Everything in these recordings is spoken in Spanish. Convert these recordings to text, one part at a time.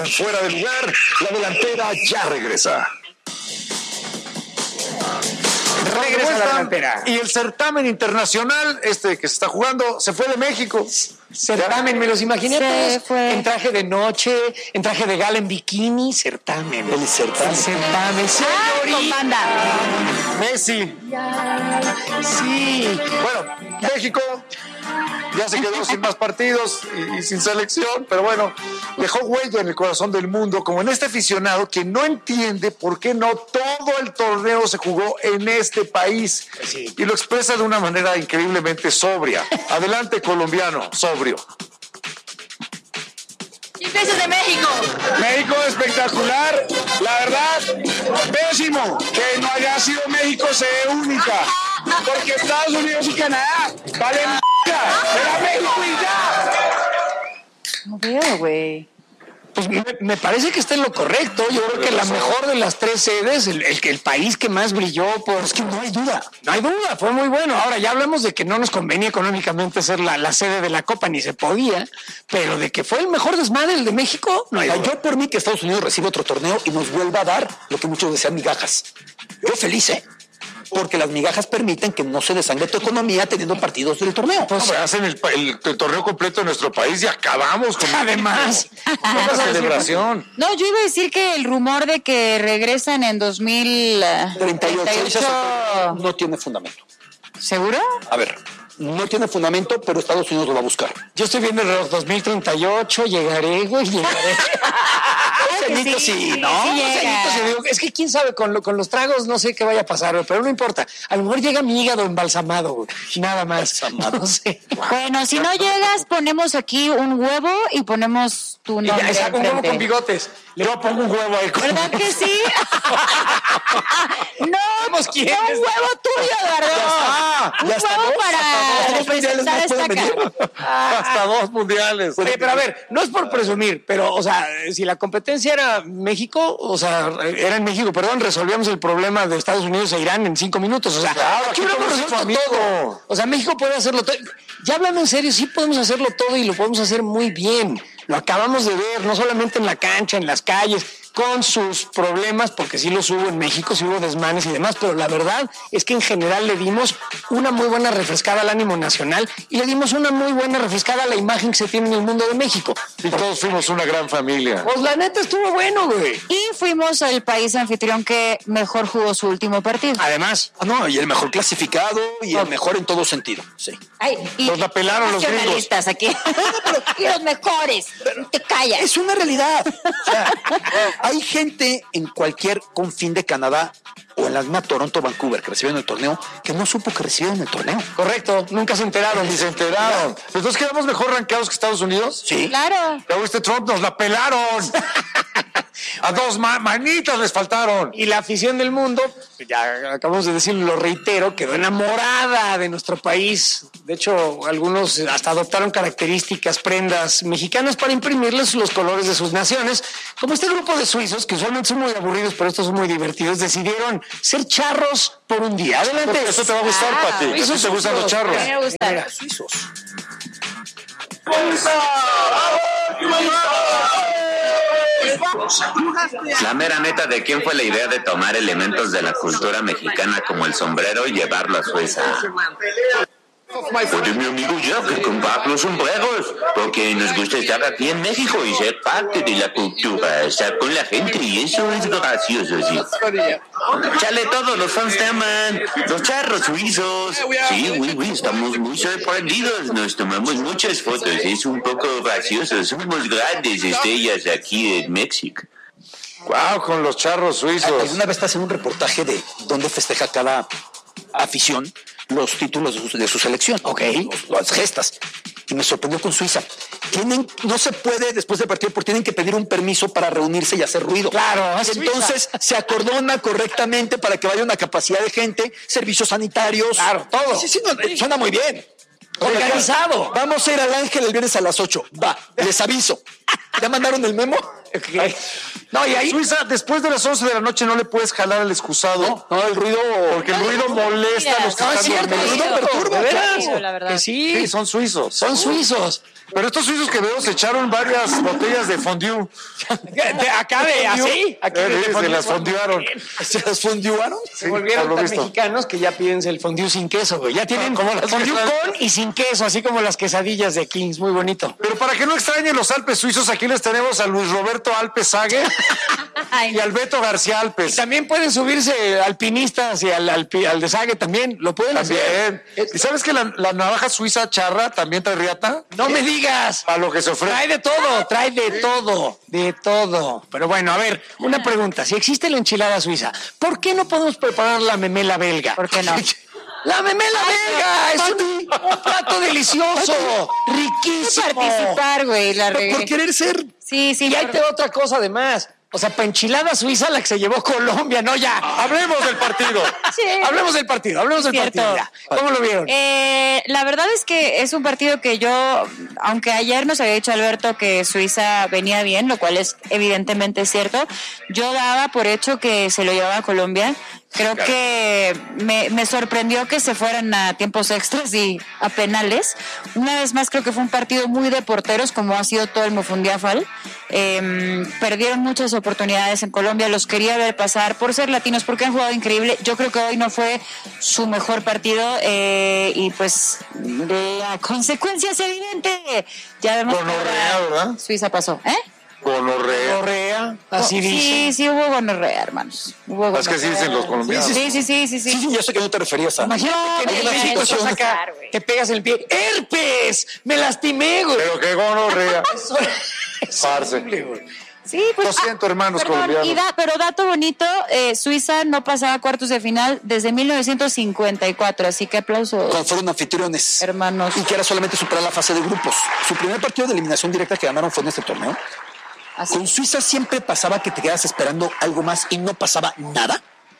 quedaron fuera de lugar. La delantera ya regresa. Regresa la delantera. Y el certamen internacional, que se está jugando, se fue de México. Certamen, me los imaginé Se todos fue. en traje de noche, en traje de gala, en bikini, certamen. El certamen. El certamen, Con señorita. banda. Messi. Sí. Bueno, México ya se quedó sin más partidos y sin selección, pero bueno, dejó huella en el corazón del mundo, como en este aficionado que no entiende por qué no todo el torneo se jugó en este país. Sí. Y lo expresa de una manera increíblemente sobria. Adelante, colombiano, sobrio. ¿Qué piensas de México? México espectacular, la verdad, pésimo que no haya sido México sede única, porque Estados Unidos y Canadá valen era México y ya. No veo, güey. Pues me parece que está en lo correcto. Yo creo que la mejor de las tres sedes, el país que más brilló, pues que no hay duda. No hay duda, fue muy bueno. Ahora ya hablamos de que no nos convenía económicamente ser la sede de la Copa, ni se podía, pero de que fue el mejor desmadre el de México, no hay duda. Yo por mí que Estados Unidos reciba otro torneo y nos vuelva a dar lo que muchos desean, migajas. Yo feliz, porque las migajas permiten que no se desangre tu economía teniendo partidos del torneo. Pues hacen el torneo completo en nuestro país y acabamos con Además, una celebración. No, yo iba a decir que el rumor de que regresan en 38 no tiene fundamento. ¿Seguro? A ver, no tiene fundamento, pero Estados Unidos lo va a buscar. yo estoy viendo el reloj 2038, llegaré, güey, llegaré. Añitos sí, ¿no? sí Unos llega. añitos, y digo, es que quién sabe, con los tragos no sé qué vaya a pasar, güey, pero no importa. A lo mejor llega mi hígado embalsamado, güey, nada más. Embalsamado. No sé. Bueno, si no llegas, ponemos aquí un huevo y ponemos tu Y ya, nombre saco un huevo enfrente. con bigotes. Yo pongo un huevo ahí. ¿Verdad que sí? No, Vemos quién no, un es. huevo tuyo, Eduardo. Un huevo para representar esta cara. Hasta 2 mundiales. Oye, pero a ver, no es por presumir, pero, o sea, si la competencia era México, o sea, era en México, perdón, resolvíamos el problema de Estados Unidos e Irán en 5 minutos. O sea, Claro, aquí aquí hubiéramos todo resuelto amigo. todo. O sea, México puede hacerlo todo. Ya hablando en serio, sí podemos hacerlo todo y lo podemos hacer muy bien. Lo acabamos de ver, no solamente en la cancha, en las calles, con sus problemas, porque sí los hubo en México, sí hubo desmanes y demás, pero la verdad es que en general le dimos una muy buena refrescada al ánimo nacional y le dimos una muy buena refrescada a la imagen que se tiene en el mundo de México. Y todos fuimos una gran familia. Pues la neta estuvo bueno, güey. Y fuimos el país anfitrión que mejor jugó su último partido. Además, No, y el mejor clasificado y el mejor en todo sentido. Sí. Ay, y Nos la pelaron los gringos. nacionalistas aquí. Y los mejores. Te callas. Es una realidad. O sea, hay gente en cualquier confín de Canadá o en la misma Toronto, Vancouver, que recibieron el torneo, que no supo que recibieron el torneo. correcto, nunca se enteraron. Ni se enteraron. Entonces quedamos mejor rankeados que Estados Unidos. Sí. Claro. ¿Ya viste, Trump? Nos la pelaron. A 2 manitas les faltaron. Y la afición del mundo, ya acabamos de decirlo, lo reitero, quedó enamorada de nuestro país. De hecho, algunos hasta adoptaron características, prendas mexicanas para imprimirles los colores de sus naciones. Como este grupo de suizos, que usualmente son muy aburridos, pero estos son muy divertidos, decidieron ser charros por un día. Adelante. Eso te va a gustar, Pati. Eso Eso te gustan los charros. A mí me gusta. Mira, Suizos. La mera neta, ¿de quién fue la idea de tomar elementos de la cultura mexicana como el sombrero y llevarlo a Suiza? Pues de mi amigo yo que comprar los sombreros, porque nos gusta estar aquí en México y ser parte de la cultura, estar con la gente y eso es gracioso, sí. Chale, todos los fans te aman, los charros suizos. Sí, oui, estamos muy sorprendidos, nos tomamos muchas fotos, es un poco gracioso, somos grandes estrellas aquí en México. Wow, con los charros suizos. Alguna vez estás en un reportaje de dónde festeja cada afición los títulos de su selección, ¿ok? Las gestas. Y me sorprendió con Suiza. No se puede después del partido porque tienen que pedir un permiso para reunirse y hacer ruido. Claro, es entonces se acordona correctamente para que vaya una capacidad de gente, servicios sanitarios. Claro, todo. Sí, no, suena muy bien. Organizado. Vamos a ir al Ángel el viernes a las 8. Va, les aviso. ¿Ya mandaron el memo? No, y ahí Suiza, después de las 11 de la noche no le puedes jalar el excusado. No, el ruido. Porque el ruido molesta a los que No, es están cierto, durmiendo. es cierto. perturba, ¿De claro. veras? La verdad. Que sí, Sí, son suizos. son suizos. Pero estos suizos que veo se echaron varias botellas de fondue. Acabe así. Se las fondearon. ¿Se las fondearon? Se volvieron tan mexicanos que ya piden el fondue sin queso, güey. Ya tienen como las fondue con y sin queso, así como las quesadillas de Kings. Muy bonito. Pero para que no extrañen los Alpes suizos, aquí les tenemos a Luis Roberto Alpes Sague y al Beto García Alpes. Y también pueden subirse alpinistas y al de Sague también. Lo pueden hacer. ¿Y sabes que la navaja suiza charra también trae riata? No me digas. A lo que se ofrece. Trae de todo. Pero bueno, a ver, una pregunta. Si existe la enchilada suiza, ¿por qué no podemos preparar la memela belga? ¿Por qué no? La memela belga es un plato delicioso, riquísimo. Participar, güey, la regué. Por querer ser. Sí. Y hay otra cosa además. O sea, para enchilada suiza la que se llevó Colombia, no ya. Hablemos del partido. Sí. Hablemos del partido. Ya. ¿Cómo lo vieron? La verdad es que es un partido que yo, aunque ayer nos había dicho Alberto que Suiza venía bien, lo cual es evidentemente cierto, yo daba por hecho que se lo llevaba a Colombia. Creo que me sorprendió que se fueran a tiempos extras y a penales. Una vez más creo que fue un partido muy de porteros, como ha sido todo el Mofundiafal. Perdieron muchas oportunidades en Colombia, los quería ver pasar por ser latinos, porque han jugado increíble. Yo creo que hoy no fue su mejor partido y pues la consecuencia es evidente. Ya vemos Gonorrea, ¿verdad? Suiza pasó, Gonorrea. Así dice. Sí, hubo gonorrea, hermanos. Es que sí dicen los colombianos. Sí. Yo sé que no te referías a. Imagínate que en una México situación acá, te pegas en el pie. ¡Herpes! ¡Me lastimé, güey! Pero qué gonorrea. Parce. horrible, güey. Sí, pues, Lo siento, hermanos colombianos. Pero dato bonito, Suiza no pasaba a cuartos de final desde 1954, así que aplausos. Cuando fueron anfitriones. Hermanos. Y que era solamente superar la fase de grupos. Su primer partido de eliminación directa que ganaron fue en este torneo. Así. Con Suiza siempre pasaba que te quedas esperando algo más y no pasaba nada.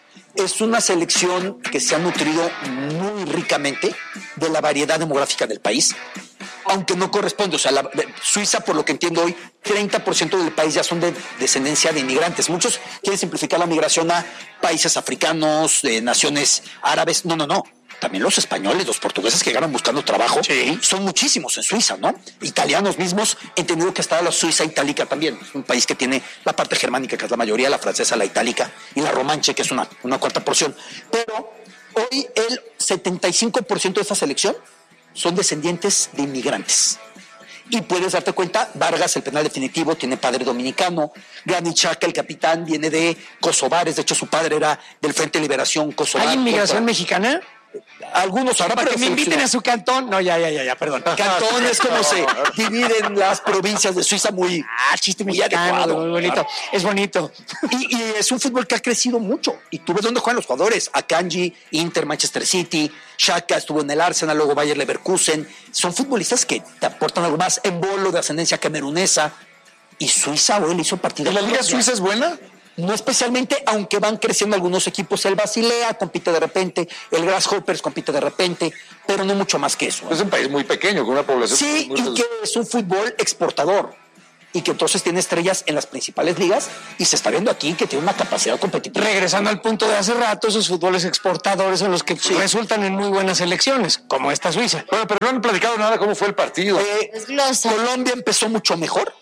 Es una selección que se ha nutrido muy ricamente de la variedad demográfica del país, aunque no corresponde. O sea, Suiza, por lo que entiendo hoy, 30% del país ya son de descendencia de inmigrantes. Muchos quieren simplificar la migración a países africanos, de naciones árabes. No. También los españoles, los portugueses que llegaron buscando trabajo, son muchísimos en Suiza, ¿no? Italianos mismos, entendido que está la Suiza itálica también. Es un país que tiene la parte germánica, que es la mayoría, la francesa, la itálica, y la romanche, que es una cuarta porción. Pero hoy el 75% de esta selección son descendientes de inmigrantes. Y puedes darte cuenta, Vargas, el penal definitivo, tiene padre dominicano. Granit Xhaka, el capitán, viene de kosovares. De hecho, su padre era del Frente de Liberación Kosovar. ¿Hay inmigración mexicana? Algunos ahora para que me inviten a su cantón. No, ya, perdón. Cantón es como se dividen las provincias de Suiza muy. Chiste mexicano, muy bonito. Es bonito. Y es un fútbol que ha crecido mucho. Y tú ves dónde juegan los jugadores. Akanji, Inter, Manchester City, Xhaka estuvo en el Arsenal, luego Bayer Leverkusen. Son futbolistas que te aportan algo más. Embolo, de ascendencia camerunesa. Y Suiza hoy le hizo partido. ¿La Liga Suiza es buena? No especialmente, aunque van creciendo algunos equipos. El Basilea compite de repente, el Grasshoppers compite de repente, pero no mucho más que eso. Es un país muy pequeño, con una población sí, muy y que es un fútbol exportador. Y que entonces tiene estrellas en las principales ligas y se está viendo aquí que tiene una capacidad competitiva. Regresando al punto de hace rato, esos fútboles exportadores son los que resultan en muy buenas elecciones, como esta Suiza. Bueno, pero no han platicado nada cómo fue el partido. Colombia empezó mucho mejor,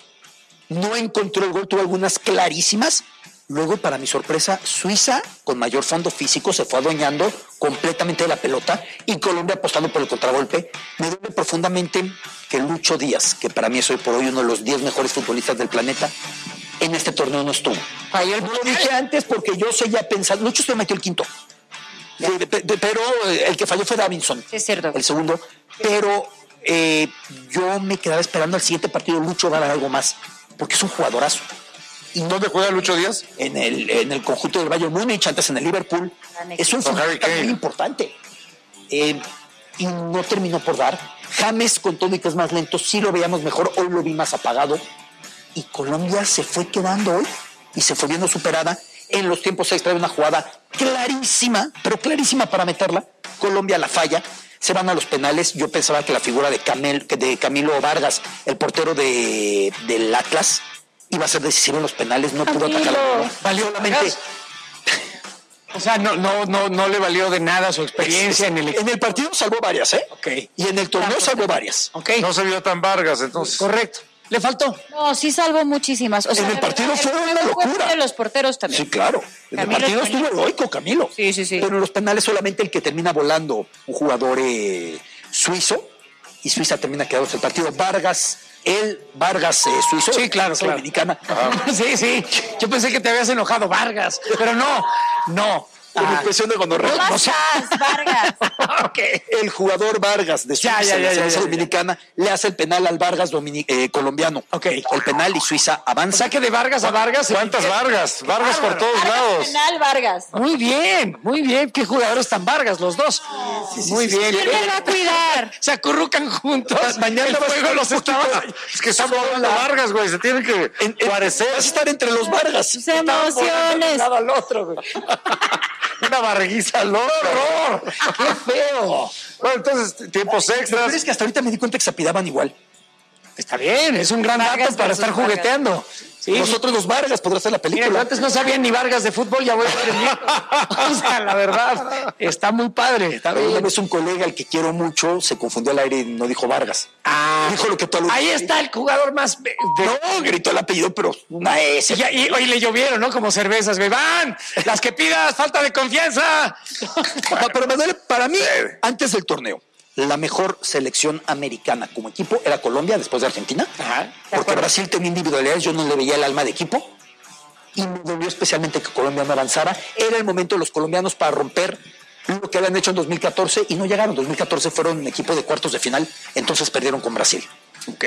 no encontró el gol, tuvo algunas clarísimas. Luego, para mi sorpresa, Suiza, con mayor fondo físico, se fue adueñando completamente de la pelota y Colombia apostando por el contragolpe. Me duele profundamente que Lucho Díaz, que para mí es hoy por hoy uno de los 10 mejores futbolistas del planeta, en este torneo no estuvo. No lo dije antes porque yo seguía pensando, Lucho se metió el quinto, pero el que falló fue Davinson, sí, es cierto. El segundo, pero yo me quedaba esperando al siguiente partido Lucho va a dar algo más, porque es un jugadorazo. ¿Y dónde juega Lucho Díaz? En el conjunto del Bayern Múnich, antes en el Liverpool. Es un futbolista muy importante. Y no terminó por dar. James, con todo y que es más lento, sí lo veíamos mejor. Hoy lo vi más apagado. Y Colombia se fue quedando hoy y se fue viendo superada. En los tiempos extra de una jugada clarísima, pero clarísima para meterla. Colombia la falla. Se van a los penales. Yo pensaba que la figura de Camilo Vargas, el portero del Atlas, iba a ser decisivo en los penales, no pudo atacar. Valió solamente. O sea, no le valió de nada su experiencia en el equipo. En el partido salvó varias, ¿eh? Ok. Y en el torneo salvó varias. Ok. No se vio tan Vargas, entonces. Correcto. ¿Le faltó? No, sí salvó muchísimas. O sea, En el partido fue una juego locura. de los porteros también. Sí, claro. En el Camilo partido Español. estuvo heroico, Camilo. Sí, sí, sí. Pero en los penales solamente el que termina volando, un jugador suizo, y Suiza termina quedándose el partido. Vargas suizo. Sí, claro, claro. Dominicana. Sí. Yo pensé que te habías enojado, Vargas, pero no. Con impresión de gonorrea. ¿Cómo estás, Vargas? Okay. El jugador Vargas de Suiza, Ya, la selección ya. dominicana, le hace el penal al Vargas colombiano. Ok. El penal y Suiza O avanza. sea que de Vargas a Vargas. ¿Cuántas Vargas? Vargas por todos Vargas lados. penal, Vargas. Muy bien. Qué jugadores tan Vargas los dos. Muy bien. ¿Quién me va a cuidar? Se acurrucan juntos. Mañana el vas a juego estar los un estaba. poquito- Es que son hablando Vargas, güey. Se tienen que parecer. Vas a estar entre los Vargas. Sus emociones. Lado al otro, güey. Una barguiza, ¡no! ¡Horror! ¡Qué feo! Bueno, entonces, tiempos Pero extras. es que hasta ahorita me di cuenta que se apidaban igual. Está bien, es un gran Vargas dato para versus estar Vargas. jugueteando. Sí. Nosotros los Vargas podrá ser la Mira, yo película. antes no sabía ni Vargas de fútbol, ya voy aprendiendo. O sea, la verdad, está muy padre. Está Una bien. vez un colega al que quiero mucho se confundió al aire y no dijo Vargas. Dijo lo que tú Ahí está el jugador más. No, gritó el apellido, pero una S. Y hoy le llovieron, ¿no? Como cervezas, güey. ¡Van! ¡Las que pidas! ¡Falta de confianza! Pero Manuel, para mí, antes del torneo, la mejor selección americana como equipo era Colombia después de Argentina. Ajá. Porque Brasil tenía individualidades, yo no le veía el alma de equipo. Y me dolió especialmente que Colombia no avanzara. Era el momento de los colombianos para romper lo que habían hecho en 2014 y no llegaron. En 2014 fueron un equipo de cuartos de final, entonces perdieron con Brasil. Ok.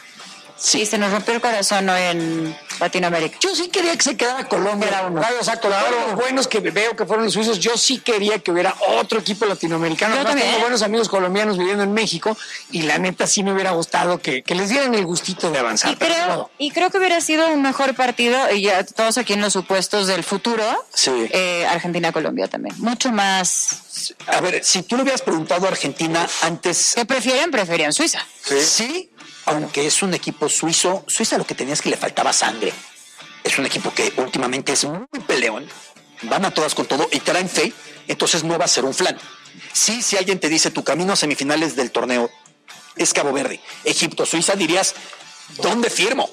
Sí, se nos rompió el corazón hoy en Latinoamérica. Yo sí quería que se quedara Colombia. Era uno. O sea, con todos los buenos que veo que fueron los suizos, yo sí quería que hubiera otro equipo latinoamericano. Yo Además, también. tengo buenos amigos colombianos viviendo en México y la neta sí me hubiera gustado que les dieran el gustito de avanzar. Y creo que hubiera sido un mejor partido, y ya todos aquí en los supuestos del futuro, Sí. Argentina-Colombia también. Mucho más. A ver, si tú le hubieras preguntado a Argentina antes, ¿Qué prefieren? Preferían Suiza. sí, aunque es un equipo suizo, Suiza lo que tenía es que le faltaba sangre. Es un equipo que últimamente es muy peleón, van a todas con todo y traen fe, entonces no va a ser un flan. Sí, si alguien te dice tu camino a semifinales del torneo es Cabo Verde, Egipto, Suiza, dirías, ¿dónde firmo?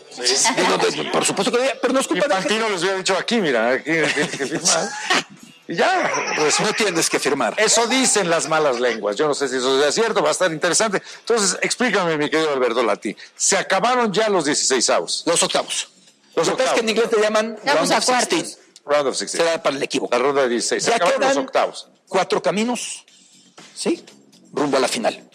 Por supuesto que diría, pero no es Y culpa de Fantino les hubiera dicho aquí, mira, aquí tienes que firmar. Y ya, pues, no tienes que firmar. eso dicen las malas lenguas. Yo no sé si eso sea cierto, va a estar interesante. Entonces, explícame, mi querido Alberto Lati. Se acabaron ya los 16avos. Los octavos. Los Lo que pasa es que en inglés te llaman Vamos round a of cuartos. 16. Round of 16. Será para el equipo. La ronda de 16. Se Ya acabaron los quedan octavos. 4 caminos, ¿sí? Rumbo a la final.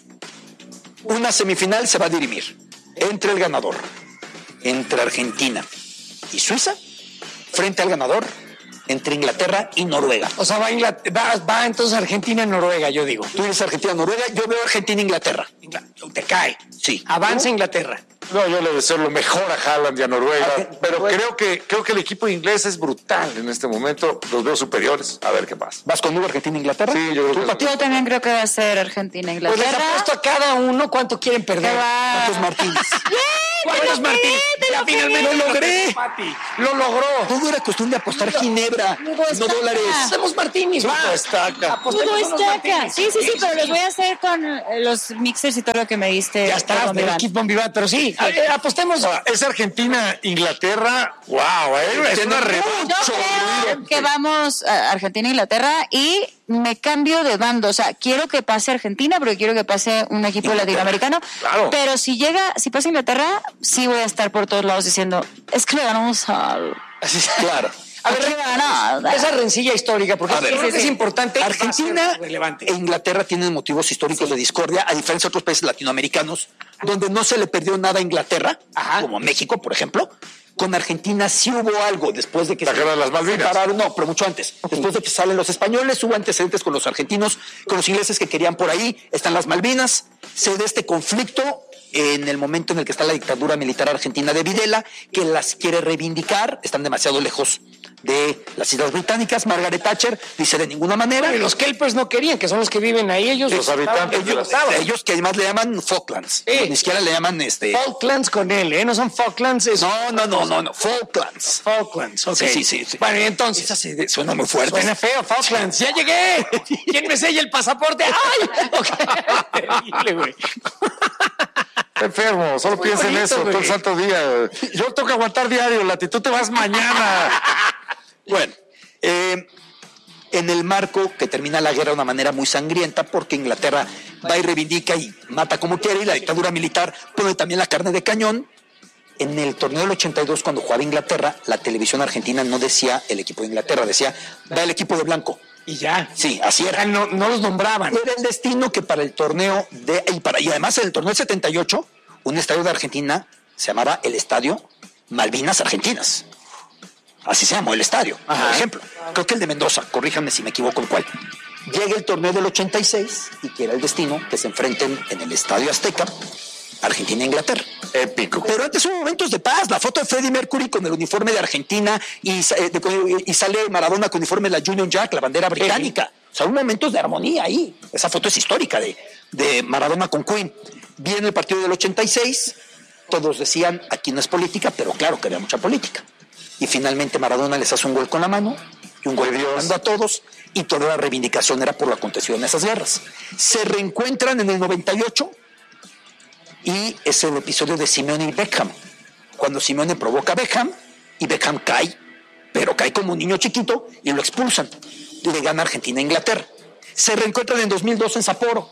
Una semifinal se va a dirimir entre el ganador, entre Argentina y Suiza, frente al ganador, entre Inglaterra y Noruega. O sea, va entonces Argentina y Noruega, yo digo. Tú dices Argentina-Noruega, yo veo Argentina-Inglaterra. Te cae. Sí. Avanza Inglaterra. No, yo le deseo lo mejor a Haaland y a Noruega, pero Noruega. creo que el equipo inglés es brutal en este momento. Los veo superiores. A ver qué pasa. ¿Vas conmigo Argentina-Inglaterra? Sí, yo creo que Yo también creo que va a ser Pues les Argentina-Inglaterra. apuesto a cada uno cuánto quieren perder. Que va. ¿Cuántos Martínez? ¿Cuántos Martín? Ya finalmente lo logré. Lo logró. Todo era cuestión de apostar ginebra, Hugo no Estaca. dólares. Hacemos Martínez, va. estaca. Apostemos Hugo unos Estaca. Martínez. Sí, pero los voy a hacer con los mixers y todo lo que me diste. Ya está, con mi del banda. equipo Vivat, pero sí, apostemos. Es Argentina-Inglaterra. ¡Wow! Es una Yo revancha. creo que vamos a Argentina-Inglaterra y me cambio de bando. O sea, quiero que pase Argentina, pero quiero que pase un equipo latinoamericano. Claro. Pero si pasa Inglaterra, sí voy a estar por todos lados diciendo, es que le ganamos al... Claro. A ver, ¿Qué ganada? esa rencilla histórica, porque A ver, creo que es importante. Argentina relevante. e Inglaterra tienen motivos históricos de discordia, a diferencia de otros países latinoamericanos, donde no se le perdió nada a Inglaterra, como México, por ejemplo. Con Argentina sí hubo algo después de que La guerra de las Malvinas. separaron, no, pero mucho antes. Después de que salen los españoles, hubo antecedentes con los argentinos, con los ingleses que querían por ahí, están las Malvinas, se da este conflicto en el momento en el que está la dictadura militar argentina de Videla, que las quiere reivindicar, están demasiado lejos de las Islas Británicas. Margaret Thatcher dice de ninguna manera. Y los Kelpers no querían, que son los que viven ahí, ellos Los habitantes de las Ellos que además le llaman Falklands. Sí. Ni siquiera le llaman Falklands con L, no son Falklands, es No, Falklands. Falklands, ok. Sí. Bueno, y entonces, Esa suena muy fuerte. suena feo, Falklands, ya llegué. ¿Quién me sella el pasaporte? ¡Ay! Ok, terrible, güey. Enfermo, solo Muy piensa en bonito, eso todo el güey. santo día. Yo tengo que aguantar diario, Lati, tú te vas mañana. Bueno, en el marco que termina la guerra de una manera muy sangrienta, porque Inglaterra va y reivindica y mata como quiere, y la dictadura militar pone también la carne de cañón. En el torneo del 82, cuando jugaba Inglaterra, la televisión argentina no decía el equipo de Inglaterra, decía, va el equipo de blanco. Y ya. Sí, así era. No los nombraban. Era el destino que para el torneo y además en el torneo del 78, un estadio de Argentina se llamaba el Estadio Malvinas Argentinas. Así se llamó el estadio, por ejemplo. Creo que el de Mendoza, corríjanme si me equivoco en cuál. Llega el torneo del 86 y que era el destino que se enfrenten en el Estadio Azteca, Argentina e Inglaterra. Épico. Pero antes hubo momentos de paz. La foto de Freddie Mercury con el uniforme de Argentina y sale Maradona con el uniforme de la Union Jack, la bandera británica. O sea, hubo momentos de armonía ahí. Esa foto es histórica de Maradona con Queen. Viene el partido del 86. Todos decían, aquí no es política, pero claro que había mucha política. Y finalmente Maradona les hace un gol con la mano y un gol dando a todos. Y toda la reivindicación era por lo acontecido en esas guerras. Se reencuentran en el 98. Y es el episodio de Simeone y Beckham, cuando Simeone provoca a Beckham y Beckham cae, pero cae como un niño chiquito y lo expulsan. Le gana Argentina a Inglaterra. Se reencuentran en 2002 en Sapporo.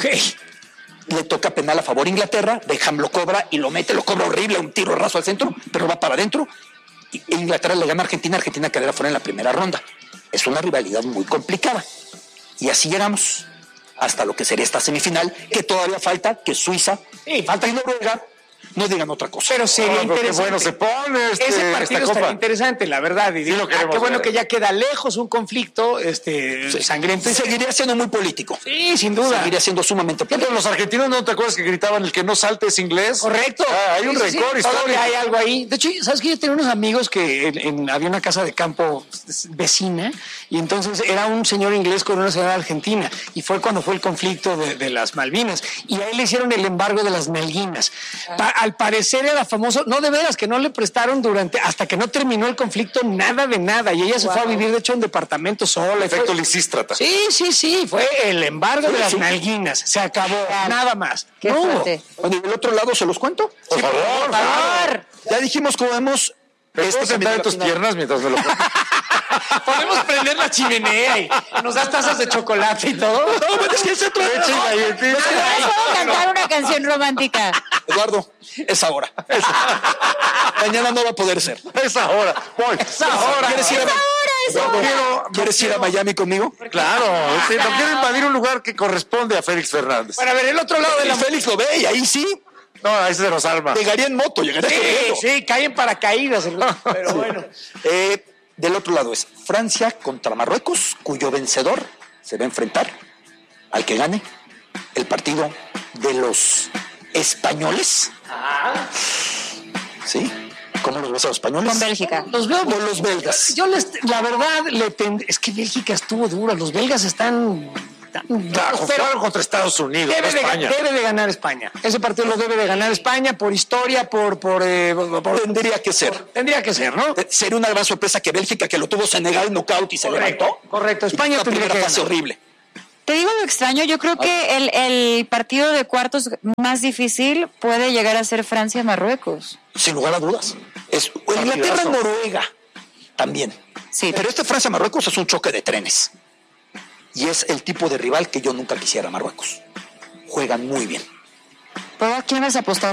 Le toca penal a favor a Inglaterra, Beckham lo cobra y lo cobra horrible, un tiro raso al centro, pero va para adentro. Y Inglaterra le gana a Argentina, Argentina quedará fuera en la primera ronda. Es una rivalidad muy complicada. Y así llegamos hasta lo que sería esta semifinal, que todavía falta que Suiza y Noruega no digan otra cosa. Pero sería interesante. Qué bueno se pone Ese esta partido copa. estaría interesante, la verdad. Y lo queremos qué bueno ver. que ya queda lejos un conflicto sangriento. Seguiría siendo muy político. Sí, sin duda. Seguiría siendo sumamente político. Pero los argentinos, ¿no te acuerdas que gritaban el que no salte es inglés? Correcto. Hay un rencor histórico. Todavía hay algo ahí. De hecho, ¿sabes qué? Yo tenía unos amigos que había una casa de campo vecina y entonces era un señor inglés con una señora argentina y fue cuando fue el conflicto de las Malvinas y ahí le hicieron el embargo de las nalguinas. Al parecer era famoso, no de veras, que no le prestaron hasta que no terminó el conflicto nada de nada y ella se fue a vivir, de hecho, en un departamento sola. Efecto Lisístrata. Sí, fue el embargo de las nalguinas. Se acabó, nada más. Qué fuerte. Bueno, y del otro lado, ¿se los cuento? Por favor. Por favor. Ya dijimos cómo vemos. ¿Puedo sentar en tus piernas mientras me lo cuentas? Podemos prender la chimenea y nos das tazas de chocolate y todo. No, pero es que se trata. Leche y galletitas. ¿Puedo cantar una canción romántica? Eduardo, es ahora. Mañana no va a poder ser. Es ahora. Voy. Es ahora. ¿Quieres ir ¿Quieres ir a Miami conmigo? Claro. Sí, no quiero invadir un lugar que corresponde a Félix Fernández. Bueno, a ver, el otro lado de Y la... Félix lo ve y ahí sí No, ahí se nos arma. llegaría en moto, llegaría corriendo. Sí, caen paracaídas. Pero bueno. Del otro lado es Francia contra Marruecos, cuyo vencedor se va a enfrentar al que gane el partido de los españoles. ¿Sí? ¿Cómo los ves a los españoles? Con Bélgica. Los veo. O los belgas. La verdad, es que Bélgica estuvo dura. Los belgas están... Jugaron contra Estados Unidos, no España. Debe de ganar España. Ese partido lo debe de ganar España por historia, Tendría que ser. Tendría que ser, ¿no? Sería una gran sorpresa que Bélgica, que lo tuvo Senegal knockout y se levantó. Correcto. España La tendría primera que fase ganar. horrible. Te digo lo extraño, yo creo que el partido de cuartos más difícil puede llegar a ser Francia-Marruecos. Sin lugar a dudas. Es Inglaterra-Noruega también. Sí. Pero Francia-Marruecos es un choque de trenes. Y es el tipo de rival que yo nunca quisiera, Marruecos. Juegan muy bien. ¿Pero a quién vas a apostar?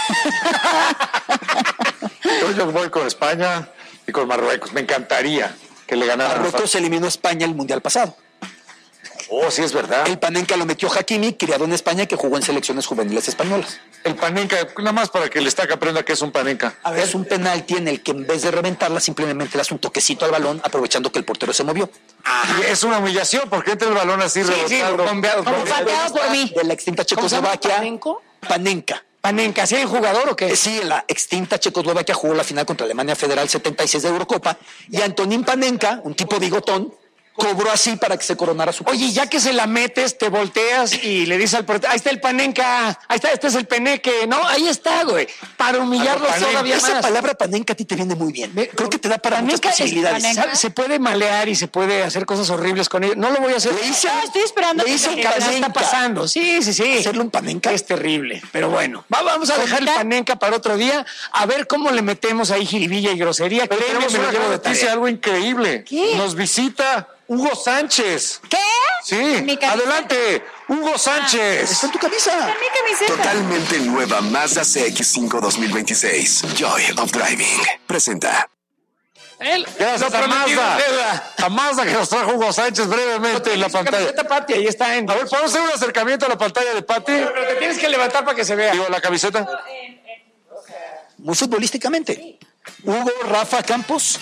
Yo voy con España y con Marruecos. Me encantaría que le ganara. Marruecos eliminó a España el Mundial pasado. Oh, sí, es verdad. El Panenka lo metió Hakimi, criado en España, que jugó en selecciones juveniles españolas. El panenca, nada más para que el estaca aprenda que es un panenca. A ver, es un penalti en el que en vez de reventarla, simplemente le hace un toquecito al balón, aprovechando que el portero se movió. Y es una humillación porque entra el balón así rebotando. Pateado por mí. De la extinta Checoslovaquia. ¿Cómo se llama? Panenka. Panenka, ¿sí hay jugador o qué? Sí, en la extinta Checoslovaquia jugó la final contra Alemania Federal 76 de Eurocopa y Antonín Panenka, un tipo bigotón, cobró así para que se coronara su país. Oye, ya que se la metes, te volteas y le dices al portero, ahí está el Panenka, ahí está, este es el Peneque, ¿no? Ahí está, güey, para humillarlos todavía Esa más. palabra Panenka a ti te viene muy bien. Creo que te da para muchas posibilidades. ¿Sabes? Se puede malear y se puede hacer cosas horribles con ellos. No lo voy a hacer. Estoy esperando le que hice me un ¿Qué digas. está pasando? Sí. ¿Hacerle un Panenka? Es terrible, pero bueno. Vamos a dejar el Panenka para otro día, a ver cómo le metemos ahí jiribilla y grosería. Pero Créeme, tenemos me lo una llevo de noticia, tarea. algo increíble. ¿Qué? Nos visita Hugo Sánchez. ¿Qué? Sí, Mi camiseta. adelante, Hugo Sánchez. Está en tu camisa. Está en mi camiseta. Totalmente nueva Mazda CX-5 2026. Joy of Driving. Presenta. Gracias a Mazda que nos trajo Hugo Sánchez brevemente en la pantalla. Camiseta, Pati, ahí está en. A ver, ¿podemos hacer un acercamiento a la pantalla de Pati? Pero te tienes que levantar para que se vea. Digo, la camiseta. Muy futbolísticamente. Hugo Rafa Campos.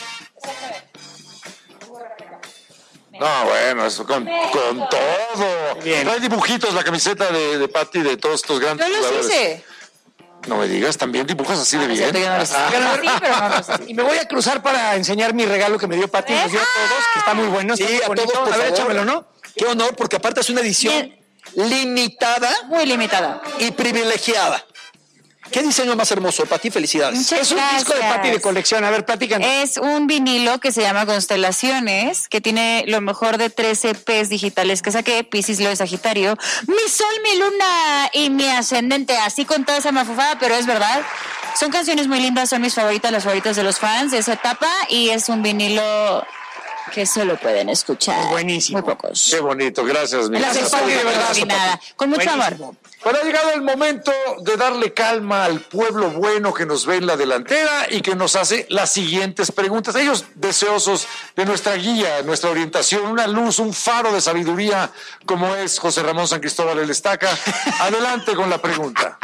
No, bueno, eso con todo. Bien. Trae dibujitos la camiseta de Pati de todos estos grandes Yo los jugadores. hice. No me digas, también dibujas así de bien. cierto, yo no los hice. Sí, pero no los hice. Y me voy a cruzar para enseñar mi regalo que me dio Pati, nos dio a todos, que está muy bueno. Sí, está muy a bonito. todos, por A ver, favor. échamelo, ¿no? Qué honor, porque aparte es una edición limitada Muy limitada. y privilegiada. ¿Qué diseño más hermoso, Pati? Felicidades. Muchas Es un disco de gracias. Pati de colección. A ver, platícanos. Es un vinilo que se llama Constelaciones, que tiene lo mejor de 13 EPs digitales que saqué, Piscis, Leo de Sagitario, mi sol, mi luna y mi ascendente, así con toda esa mafufada, pero es verdad. Son canciones muy lindas, son mis favoritas, las favoritas de los fans de esa etapa, y es un vinilo que solo pueden escuchar. Buenísimo. Muy pocos. Qué bonito, gracias, mi Gracias, casa. Pati, de verdad. Combinada. Con mucho Buenísimo. amor. Pero ha llegado el momento de darle calma al pueblo bueno que nos ve en la delantera y que nos hace las siguientes preguntas. Ellos deseosos de nuestra guía, nuestra orientación, una luz, un faro de sabiduría, como es José Ramón San Cristóbal el Estaca. Adelante con la pregunta.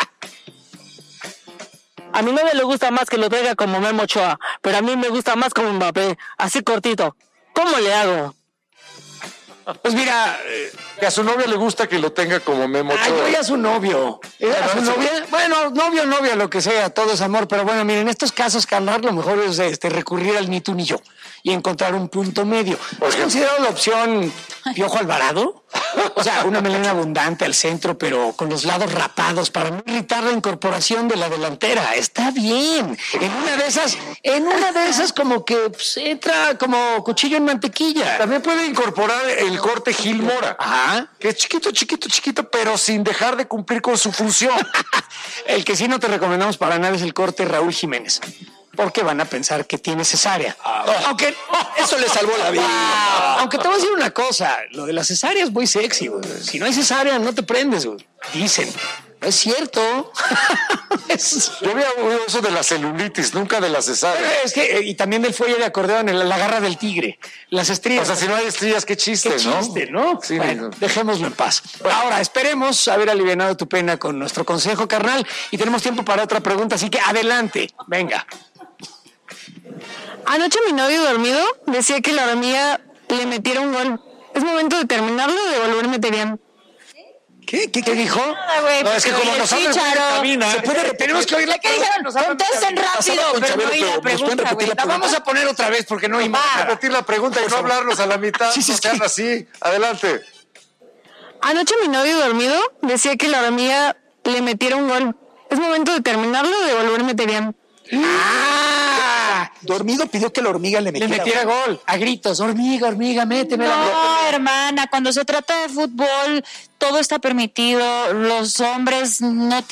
A mi novia le gusta más que lo traiga como Memo Ochoa, pero a mí me gusta más como Mbappé, así cortito. ¿Cómo le hago? Pues mira, Que a su novia le gusta que lo tenga como Memo Ochoa. yo ya su novio. ¿A su sí. novia? Bueno, novia, lo que sea, todo es amor. Pero bueno, miren, en estos casos, carnal, lo mejor es recurrir al ni tú ni yo y encontrar un punto medio. ¿Has considerado la opción Piojo Alvarado? O sea, una melena abundante al centro, pero con los lados rapados para no irritar la incorporación de la delantera. Está bien. En una de esas como que pues, entra como cuchillo en mantequilla. También puede incorporar el corte Gil Mora. Ajá. Que es chiquito, pero sin dejar de cumplir con su función. El que sí no te recomendamos para nada es el corte Raúl Jiménez, porque van a pensar que tiene cesárea. Aunque Eso le salvó la vida. Aunque te voy a decir una cosa, lo de la cesárea es muy sexy, güey. Si no hay cesárea, no te prendes, güey. Dicen. No es cierto. Yo había oído eso de la celulitis, nunca de la cesárea. Es que, y también del fuelle de acordeón, la garra del tigre, las estrías. O sea, si no hay estrías, qué chiste, Qué chiste, ¿no? Sí, Bueno, no. dejémoslo en paz. Ahora, esperemos haber alivianado tu pena con nuestro consejo, carnal, y tenemos tiempo para otra pregunta, así que adelante, venga. Anoche mi novio dormido decía que la hormiga le metiera un gol. Es momento de terminarlo o de volverme bien. ¿Qué dijo? Nada, güey, No, es que porque como el nos habla chícharo. cabina, Se puede tenemos que oírla. ¿Qué dijeron? Contesten rápido, con pero Chabelo, no oí pero la ¿nos pueden pregunta, repetir güey. la La vamos a poner otra vez porque no hay más. repetir la pregunta y no hablarnos a la mitad. Sí, sí, no es sean que- así. Adelante. Anoche mi novio dormido decía que la hormiga le metiera un gol. Es momento de terminarlo o de volverme bien. ¡Ah! Dormido pidió que la hormiga le Le metiera. metiera gol. A gritos. Hormiga, métemela. No, hermana, cuando se trata de fútbol, todo está permitido. Los hombres no